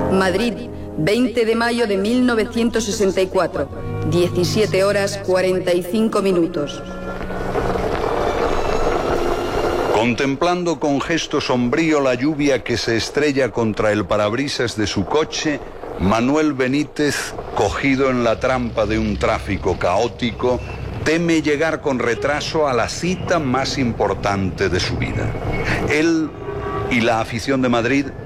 Madrid, 20 de mayo de 1964, 17 horas 45 minutos. Contemplando con gesto sombrío la lluvia que se estrella contra el parabrisas de su coche, Manuel Benítez, cogido en la trampa de un tráfico caótico, teme llegar con retraso a la cita más importante de su vida. Él y la afición de Madrid